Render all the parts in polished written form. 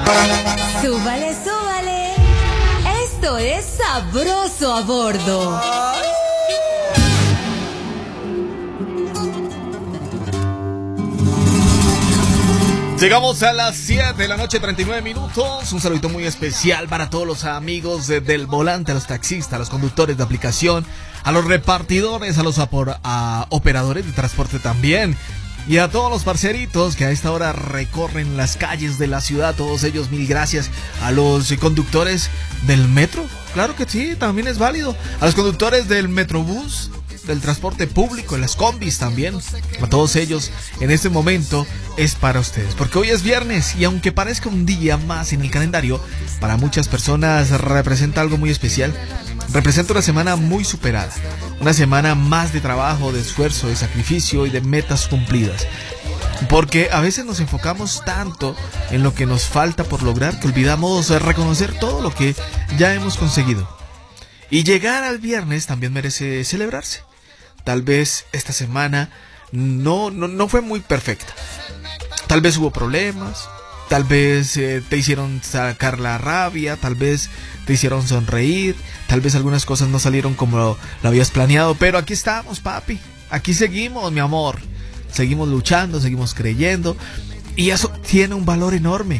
Súbale, súbale. Esto es Sabroso a Bordo. Llegamos a las 7 de la noche, 39 minutos. Un saludito muy especial para todos los amigos del volante, a los taxistas, a los conductores de aplicación, a los repartidores, a los operadores de transporte también. Y a todos los parceritos que a esta hora recorren las calles de la ciudad, todos ellos, mil gracias. A los conductores del metro, claro que sí, también es válido. A los conductores del metrobús, del transporte público, en las combis también. A todos ellos, en este momento es para ustedes, porque hoy es viernes y aunque parezca un día más en el calendario, para muchas personas representa algo muy especial. Representa una semana muy superada, una semana más de trabajo, de esfuerzo, de sacrificio y de metas cumplidas. Porque a veces nos enfocamos tanto en lo que nos falta por lograr que olvidamos reconocer todo lo que ya hemos conseguido. Y llegar al viernes también merece celebrarse. Tal vez esta semana no fue muy perfecta. Tal vez hubo problemas, tal vez te hicieron sacar la rabia, tal vez te hicieron sonreír, tal vez algunas cosas no salieron como lo habías planeado, pero aquí estamos, papi. Aquí seguimos, mi amor. Seguimos luchando, seguimos creyendo y eso tiene un valor enorme.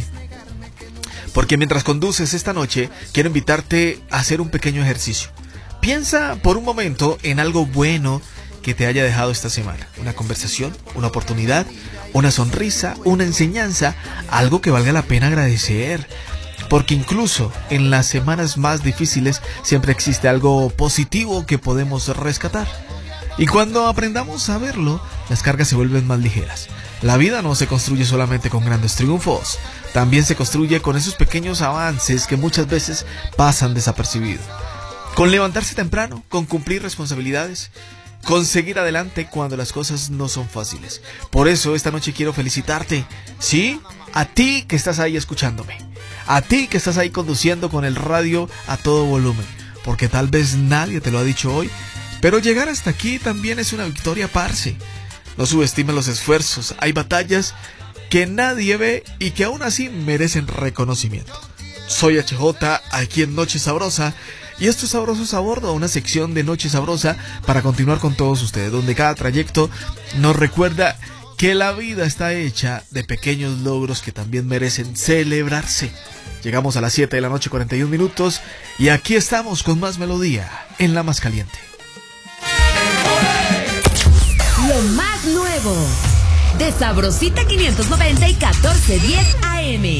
Porque mientras conduces esta noche, quiero invitarte a hacer un pequeño ejercicio. Piensa por un momento en algo bueno que te haya dejado esta semana. Una conversación, una oportunidad, una sonrisa, una enseñanza, algo que valga la pena agradecer. Porque incluso en las semanas más difíciles siempre existe algo positivo que podemos rescatar. Y cuando aprendamos a verlo, las cargas se vuelven más ligeras. La vida no se construye solamente con grandes triunfos, también se construye con esos pequeños avances que muchas veces pasan desapercibidos. Con levantarse temprano, con cumplir responsabilidades, con seguir adelante cuando las cosas no son fáciles. Por eso esta noche quiero felicitarte, ¿sí? A ti que estás ahí escuchándome, a ti que estás ahí conduciendo con el radio a todo volumen, porque tal vez nadie te lo ha dicho hoy, pero llegar hasta aquí también es una victoria, parce. No subestimes los esfuerzos, hay batallas que nadie ve y que aún así merecen reconocimiento. Soy HJ, aquí en Noche Sabrosa, y esto es Sabrosos a Bordo, una sección de Noche Sabrosa para continuar con todos ustedes, donde cada trayecto nos recuerda que la vida está hecha de pequeños logros que también merecen celebrarse. Llegamos a las 7 de la noche, 41 minutos, y aquí estamos con más melodía en la más caliente. Lo más nuevo de Sabrosita 590 y 1410 AM.